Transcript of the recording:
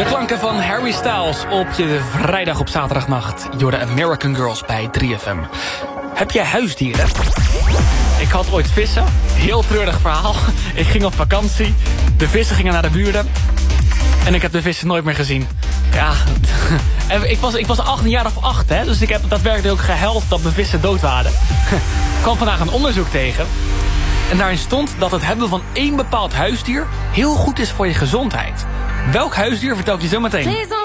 De klanken van Harry Styles op je vrijdag op zaterdagnacht. You're the American Girls bij 3FM. Heb jij huisdieren? Ik had ooit vissen. Heel treurig verhaal. Ik ging op vakantie. De vissen gingen naar de buren. En ik heb de vissen nooit meer gezien. Ja, ik was 18 jaar of 8, hè. Dus ik heb daadwerkelijk ook gehuild dat mijn vissen dood waren. Ik kwam vandaag een onderzoek tegen. En daarin stond dat het hebben van één bepaald huisdier heel goed is voor je gezondheid. Welk huisdier vertel ik je zo meteen.